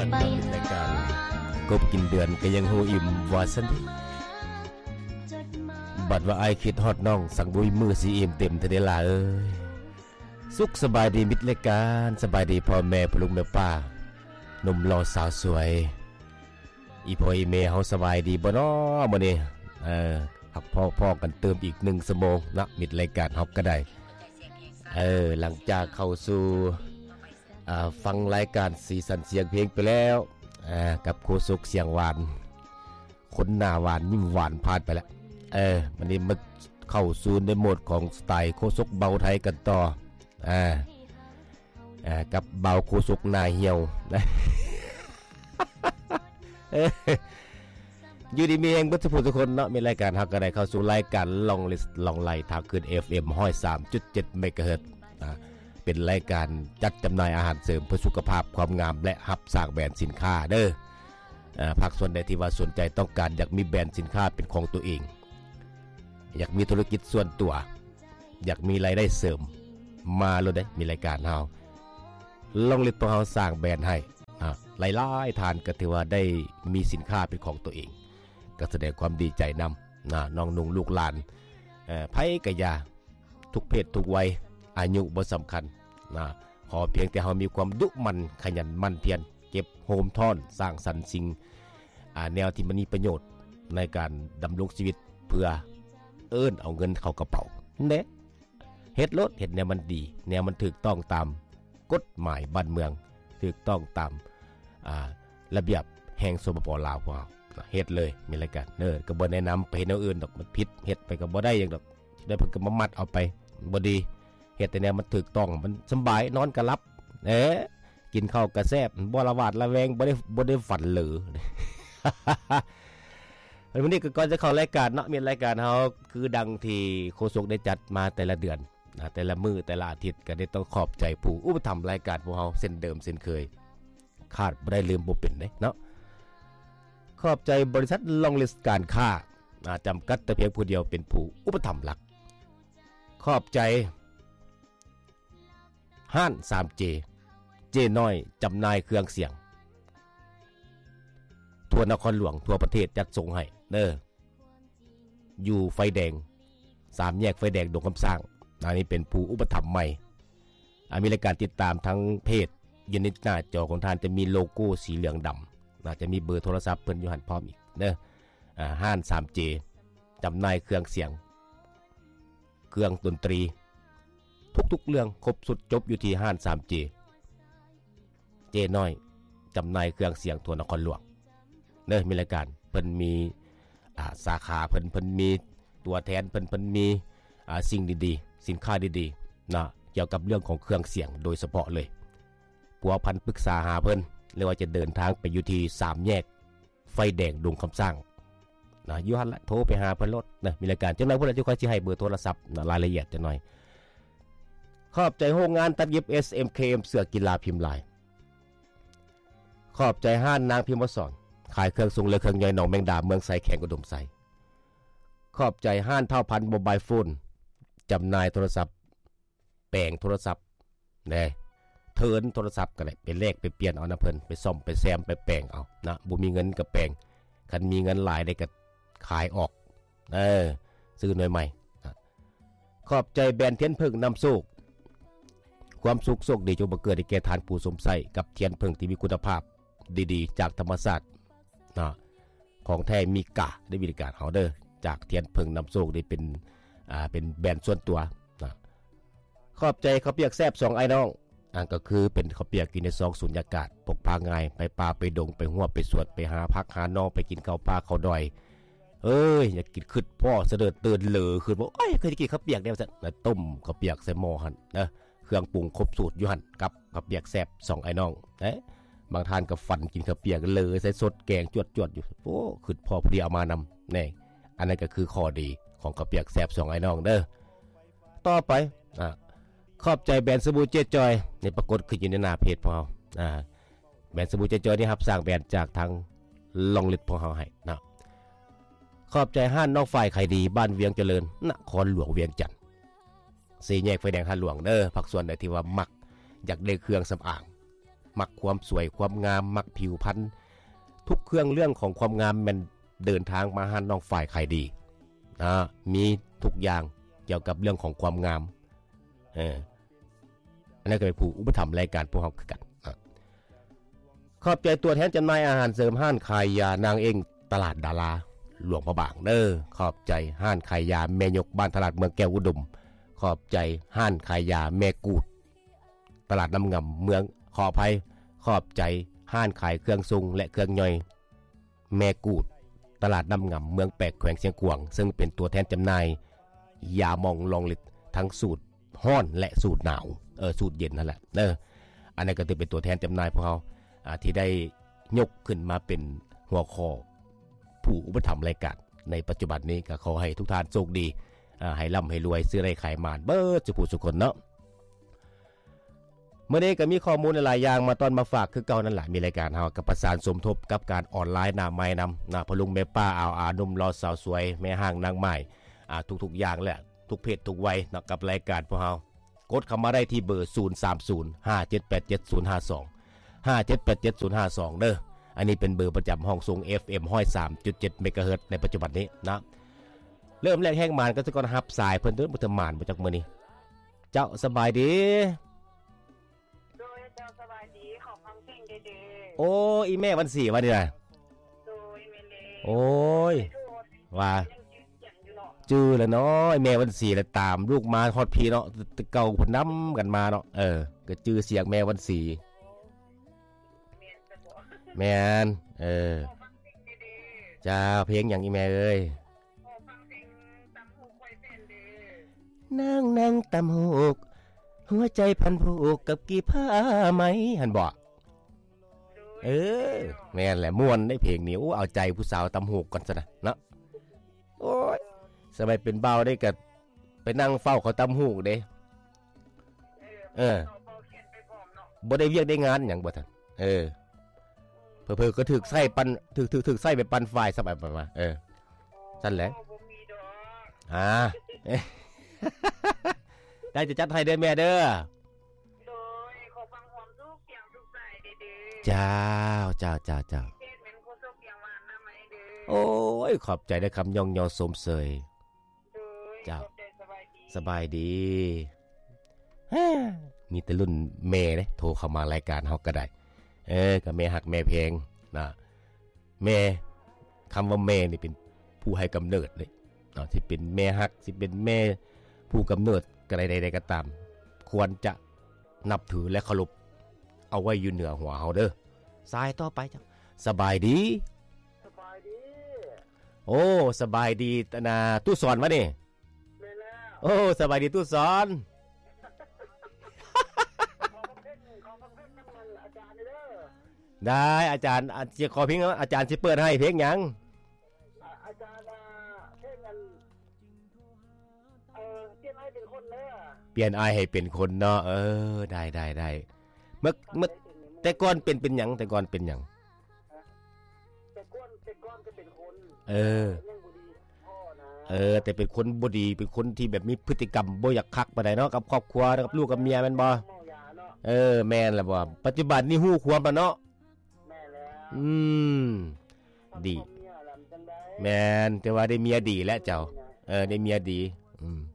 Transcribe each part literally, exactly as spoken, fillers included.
อนกับเป็นรายการกบกินเดือนก็ยังหูอิ่มว่าซั่นบัดว่าไอ้คิดฮอดน้องสังบุยมือสิอิ่มเต็มเท่าใดล่ะเอ้ยสุขสบายดีมิตรรายการสบายดีพ่อแม่พ่อลุงแม่ป้าหนุ่มหล่อสาวสวยอีพ่ออีแม่เฮาสบายดีบ่น้อมื้อนี้เออพักพ่อๆกันเติมอีกหนึ่งชั่วโมงนะมิตรรายการเฮาก็ได้เออหลังจากเข้าสู่อ่าฟังรายการสีสันเสียงเพลงไปแล้วอ่ากับโคสุกเสียงหวานคนหน้าหวานยิ้มหวานผ่านไปแล้วเออวันนี้มาเข้าสู่ในโหมดของสไตล์โคสุกเบาไทยกันต่ออ่าอ่ากับเบาโคสุกหน้าเหี่ยวนะ อยู่ดีมีเองบุตรผู้ทุกคนเนาะมีรายการฮักกันได้เข้าสู่รายการลองลิสต์ลองไล่ทางคืน เอฟ เอ็ม หนึ่งศูนย์สามจุดเจ็ด เมกะเฮิรตซ์อ่าเป็นรายการจัดจำหน่ายอาหารเสริมเพื่อสุขภาพความงามและรับสร้างแบรนด์สินค้าเด้ออ่าภาคส่วนใดที่ว่าสนใจต้องการอยากมีแบรนด์สินค้าเป็นของตัวเองอยากมีธุรกิจส่วนตัวอยากมีรายได้เสริมมาเลยได้มีรายการเฮาลองลิสต์พวกเฮาสร้างแบรนด์ให้อ่าหลายๆทานก็ถือว่าได้มีสินค้าเป็นของตัวเองก็แสดงความดีใจนำนะน้องนุ่งลูกหลานเอ่อไผกะยาทุกเพศทุกวัยอายุบ่สำคัญนะขอเพียงแต่เฮามีความดุมันขยันมั่นเพียรเก็บโฮมท่อนสร้างสรรค์สิ่งอ่าแนวที่มันมีประโยชน์ในการดำรงชีวิตเพื่อเอิ้นเอาเงินเข้ากระเป๋าเด้เฮ็ดรถเฮ็ดแนวมันดีแนวมันถูกต้องตามกฎหมายบ้านเมืองถูกต้องตามอ่าระเบียบแห่งสปป.ลาวพวกเฮ็ดเลยมีรายการเด้อก็บ่แนะนำไปเฮ็ดแนวอื่นดอกมันผิดเฮ็ดไปก็บ่ได้หยังดอกได้เพิ่นก็มามัดเอาไปบ่ดีเฮ็ดแต่แนวมันถูกต้องมันสบายนอนก็หลับเอ๊ะกินข้าวก็แซ่บบ่ละหวาดละแวงบ่ได้บ่ได้ฝันเหลอ วันนี้ก็ก่อนจะเข้ารายการเนาะมีรายการเฮาคือดังที่โฆษกได้จัดมาแต่ละเดือนนะแต่ละมื้อแต่ละอาทิตย์ก็ได้ต้องขอบใจผู้อุปถัมภ์รายการพวกเฮาเส้นเดิมเส้นเคยขาดบ่ได้ลืมบ่เป็นเด้เนาะขอบใจบริษัทลองลิสต์การค้าจำกัดแต่เพียงผู้เดียวเป็นผู้อุปถัมภ์หลักขอบใจห้าน ทรี เจ เจน้อยจำหน่ายเครื่องเสียงทั่วนครหลวงทั่วประเทศจัดส่งให้เด้ออยู่ไฟแดงสามแยกไฟแดงดงคำสร้างอันนี้เป็นผู้อุปถัมภ์ใหม่มีรายการติดตามทั้งเพจยืนในหน้าจอของท่านจะมีโลโก้สีเหลืองดำน่าจะมีเบอร์โทรศัพท์เพิ่นอยู่หันพร้อมอีกเด้ออ่าห้าน ทรี เจ จำหน่ายเครื่องเสียงเครื่องดนตรีทุกๆเรื่องครบสุดจบอยู่ที่ห้าน ทรี เจ เจน้อยจำหน่ายเครื่องเสียงทั่วนครหลวงเด้อมีรายการเพิ่นมีอ่าสาขาเพิ่นเพิ่นมีตัวแทนเพิ่นเพิ่นมีอ่าสิ่งดีๆสินค้าดีๆนะเกี่ยวกับเรื่องของเครื่องเสียงโดยเฉพาะเลยปัวพันปรึกษาหาเพิ่นหรือว่าจะเดินทางไปอยู่ที่สามแยกไฟแดงดงคำสร้างนะอยู่หั่นละโทรไปหาเพิ่นรถนะมีรายการจังได๋พุ่นจะค่อยสิให้เบอร์โทรศัพท์นะรายละเอียดจังหน่อยขอบใจโรงงานตัดเย็บ เอส เอ็ม เค เอ็ม เสื้อกีฬาพิมพ์ลายขอบใจห้านนางพิมพ์วสรขายเครื่องทรงและเครื่องย่อยหนองแมงดาเมืองไสแขงอุดมไสขอบใจห้านเท่าพันโมบายโฟนจำหน่ายโทรศัพท์แปลงโทรศัพท์แน่เทิร์นโทรศัพท์ก็ได้ไปแลกไปเปลี่ยนเอานะเพิ่นไปซ่อมไปแซมไปแปลงเอานะบ่มีเงินก็แปลงคันมีเงินหลายได้ก็ขายออกเออซื้อหน่วยใหม่นะขอบใจแบรนด์เทียนเพิ่งนำโชคความสุขโชคดีจงบังเกิดให้แก่ทานผู้สมใส่กับเทียนเพิ่งที่มีคุณภาพดีๆจากธรรมชาตินะของแท้มีกะได้บริการเฮาเด้อจากเทียนเพิ่งนำโชคได้เป็นอ่าเป็นแบรนด์ส่วนตัวนะขอบใจข้าวเปียกแซ่บสองไอ้น้องอันก็คือเป็นข้าวเปียกกินในซองสุญญากาศพกพาง่ายไปป่าไปดงไปหัวไปสวนไปหาพักหานอไปกินข้าวปลาข้าวดอยเอ้ยอยากกินขึ้นพ่อเสด็จเตือนเหลือขึ้นบอกเอ้ยเคยกินข้าวเปียกได้มั้ยนะต้มข้าวเปียกใส่หม้อหั่นนะเครื่องปรุงครบสูตรอยู่หั่นกับข้าวเปียกแซ่บสองไอ้น้องเอ๊ะบางทานก็ฟันกินข้าวเปียกเลยใส่สดแกงจวดๆอยู่โอ้ขึ้นพ่อพอดีเอามานำแน่อันนั้นก็คือข้อดีของข้าวเปียกแซ่บสองไอ้น้องเด้อต่อไปอ่ะขอบใจแบรนด์สบู่เจ๊จอยนี่ปรากฏขึ้นอยู่ในหน้าเพจพวกเราอ่าแบรนด์สบู่เจ๊จอยนี่ครับสร้างแบรนด์จากทางลองลิสต์พวกเราให้นะขอบใจห้านน้องฝ่ายไข่ดีบ้านเวียงเจริญนครหลวงเวียงจันทน์สี่แยกไฟแดงห้านหลวงเด้อภาคส่วนใดที่ว่ามักอยากได้เครื่องสำอางมักความสวยความงามมักผิวพรรณทุกเครื่องเรื่องของความงามมันเดินทางมาหาน้องฝ่ายขายดีนะมีทุกอย่างเกี่ยวกับเรื่องของความงามเอออันนั้นก็เป็นผู้อุปถัมภ์รายการพวกเราคือกันขอบใจตัวแทนจำหน่ายอาหารเสริมห้านขายยานางเองตลาดดาราหลวงพระบางเด้อขอบใจห้านขายยาแม่ยกบ้านตลาดเมืองแก้วอุดมขอบใจห้านขายยาแม่กูดตลาดน้ำงำเมืองขออภัยขอบใจห้านขายเครื่องซุงและเครื่องย่อยแม่กูดตลาดน้ำงำเมืองแปกแขวงเชียงกวางซึ่งเป็นตัวแทนจำหน่ายยามองลองลิดทั้งสูตรห้อนและสูตรหนาวเออสูตรเย็นนั่นแหละเอออันนั้นก็ถือเป็นตัวแทนจำหน่ายพวกเขาที่ได้ยกขึ้นมาเป็นหัวข้อผู้อุปถัมภ์รายการในปัจจุบันนี้ก็ขอให้ทุกท่านโชคดีให้ร่ำให้รวยซื้อไรขายมานเบิดสุขสุขคนเนาะเมื่อนี้ก็มีข้อมูลหลายอย่างมาตอนมาฝากคือเก่านั่นแหละมีรายการเฮากับประสานสมทบกับการออนไลน์หน้าไม้นำหน้าพลุงแม่ป้าอ่าวอานุ่มรอสาวสวยแม่ห้างนางไม้ทุกๆอย่างแหละทุกเพศทุกวัยนะกับรายการพวกเฮากดเข้ามาได้ที่เบอร์ศูนย์ สาม ศูนย์ ห้า เจ็ด แปด เจ็ด ศูนย์ ห้า สอง ห้า เจ็ด แปด เจ็ด ศูนย์ ห้า สองเด้ออันนี้เป็นเบอร์ประจำห้องทรง เอฟ เอ็ม หนึ่งร้อยสามจุดเจ็ด เมกะเฮิรตซ์ในปัจจุบันนี้นะเริ่มแรกแห้งมานก็จะก่อนรับสายเพิ่นเด้อบ่ถึงมานบ่จักมื้อนี้เจ้าสบายดีโดยเจ้าสบายดีขอฟังเพลงเด้อโอ้อีแม่วันสี่ว่านี่น่ะโดยแม่เลโอ้ยว่าจื้อแล้วเนาะไอ้แม่วันสี่แล้วตามลูกมาฮอดพี่เนาะเก่าเพิ่นนำกันมาเนาะเออก็จื้อเสียงแม่วันสี่แม่นเออจ้าเพลงหยังอีแม่เอ้ยนั่งนั่งตำหูกหัวใจพันผูกกับกี่ผ้าไหมหันบ่เออแม่นแหละม่วนได้เพลงนี้โอ้เอาใจผู้สาวตำหูกก่อนซะนะเนาะโอ้ยสมัยเป็นเบาได้ก็ไปนั่งเฝ้าเขาตำหูกเด้เออบ่ได้เวียกได้งานหยังบ่ทันเออเพิ่นก็ถึกไส้ปันถึกถึกๆๆไส้ไปปันไฟสบายไปมาเออซั่นแหละอ่าได้จะจัดให้เด้อแม่เด้อโดยขอฟังความทุกเสียงทุกสายเด้อจ้าจ้าจ้าจ้าโอ้ยขอบใจได้คำย่องยอสมเสยเจ้าสบายดีมีแต่รุ่นแม่เด้โทรเข้ามารายการเฮาก็ได้เออกับแม่หักแม่เพลงนะแม่คำว่าแม่นี่เป็นผู้ให้กำเนิดเลยเนาะที่เป็นแม่หักที่เป็นแม่ผู้กำเนิดกระใดๆก็ตามควรจะนับถือและเคารพเอาไว้อยู่เหนือหัวเฮาเด้อสายต่อไปจ้ะสบายดีสบายดีโอ้สบายดีตนาตู้สอนวะนี่โอ้สบายดีตู้สอนได้อาจารย์จะขอเพลงอาจารย์สิเปิดให้เพลงหยังอาจารย์เพลงนั้นเออเปลี่ยนไอเป็นคนเด้อเปลี่ยนไอให้เป็นคนเนาะเออได้ได้ได้เมื่อเมื่อแต่ก่อนเป็นเป็นหยังแต่ก่อนเป็นหยังแต่ก่อนแต่ก่อนก็เป็นคนเออเออแต่เป็นคนบ่ดีเป็นคนที่แบบมีพฤติกรรมบ่อยากคักปานใดเนาะกับครอบครัวกับลูกกับเมียแม่นบ่เออแม่นล่ะบ่ปัจจุบันนี่ฮู้ความแล้วเนาะอืมดีแมนแต่ว่าได้เมียดีแล้วเจ้าเออได้เมียดีอืม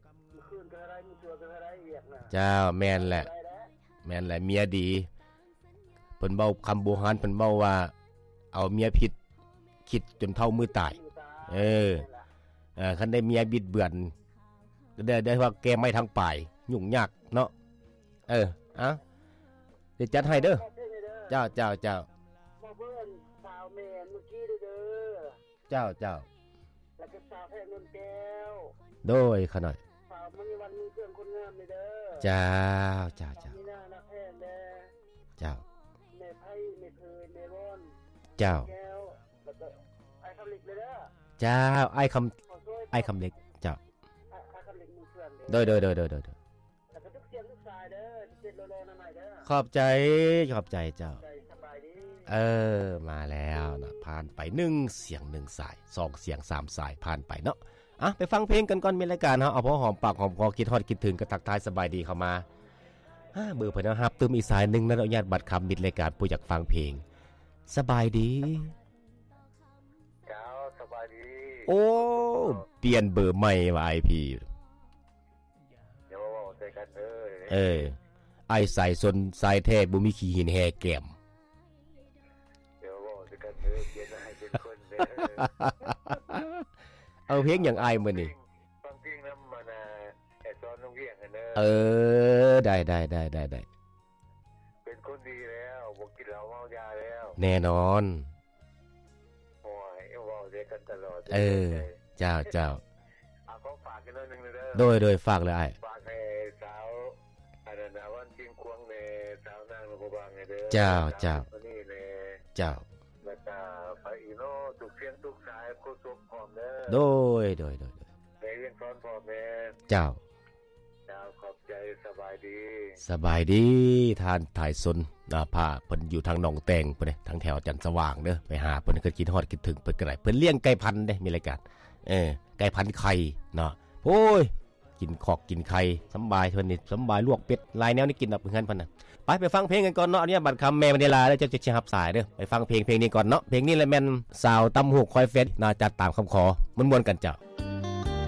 เจ้าแมนแหละแมนแหละเมียดีเพิ่นเว้าคำโบราณเพิ่นเว้าว่าเอาเมียผิดคิดจนเท่ามือตายเออเออคันได้เมียบิดเบือนก็ได้ได้ว่าแกไม่ทางป่ายยุ่งยากเนาะเอออ่ะเดี๋ยวจัดให้เด้อเจ้าเจ้าเจ้าเพื่อนสาวแมนเมื่อกี้เด้อเจ้าเจ้าแล้วก็สาวแพงนนแก้วโดยขน่อยสาวมันมีวันมีเพื่อนคนงามเลยเด้อเจ้าเจ้าเจ้ามีหน้านักแพงเด้อเจ้าแม่ไพ่แม่เคยแม่ร่อนเจ้าแก้วแล้วก็ไอ้คำเล็กเลยเด้อเจ้าไอ้คำไอ้คำเล็กเจ้าไอ้คำเล็กมีเพื่อนโดยโดยโดยโดยโดยแล้วก็ทุกเสียงทุกสายเด้อเจ็ดโลโลนั่นหน่อยเด้อขอบใจขอบใจเจ้าเออมาแล้วนะผ่านไปหนึ่งเสียงหนึ่งสายสองเสียงสามสายผ่านไปเนาะอ่ะไปฟังเพลงกันก่อนมีรายการเฮาเอาพอหอมปากหอมคอคิดฮอดคิดถึงกระทักทายสบายดีเข้ามาฮะเบอร์เพิ่นนะครับตึมอีกสายนึงนะอนุญาตบัตรคำมิดรายการผู้อยากฟังเพลงสบายดีเจ้าสบายดีโอ้เปลี่ยนเบอร์ใหม่ว่า ไอ พีเดี๋ยวเว้าใส่กันเด้อเออไอ้สายสนสายแท้บ่มีขี้หินแห่แก้มเดี๋ยวเว้าใส่กันเด้อเปลี่ยนให้เป็นคนเด้อเอาเพลงหยังอ้ายมื้อนี้ฟังเพลงนำมาน่ะไอ้สอนโรงเรียนกันเด้อเออได้ๆๆๆเป็นคนดีแล้วบ่กินเหล้าเมายาแล้วแน่นอนโอ้ยเว้าใส่กันตลอดเออเจ้าๆเอาของฝากกันหน่อยนึงเด้อโดยๆฝากเลยอ้ายฝากให้สาวอันนั้นน่ะวันจริงควงแม่สาวนางลูกบางเด้อเจ้าๆวันนี้แน่เจ้าแล้วก็ไปอีโนทุกเสียงทุกสายโคศกพร้อมเด้อโดยโดยโดยได้เรียนสอนพร้อมแม่เจ้าเจ้าขอบใจสบายดีสบายดีท่านถ่ายสนนาพาเพิ่นอยู่ทางหนองแตงเพิ่นทางแถวจันทร์สว่างเด้อไปหาเพิ่นก็คิดฮอดคิดถึงเพิ่นก็ได้เพิ่นเลี้ยงไก่พันธุ์เด้มีรายการเออไก่พันธุ์ไข่เนาะโอ้ยกินขอกกินไข่สำบายเพิ่นนี่สำบายลวกเป็ดหลายแนวนี่กินแบบเพิ่นเพิ่นน่ะไปไปฟังเพลงกันก่อนเนาะเนี่ยบัดคำแม่มณีลาแล้วจะจะรับสายเด้อไปฟังเพลงเพลงนี้ก่อนเนาะเพลงนี้แหละแม่นสาวตำหูกคอยเฟสน่าจัดตามคำขอม่วนๆกันเจ้า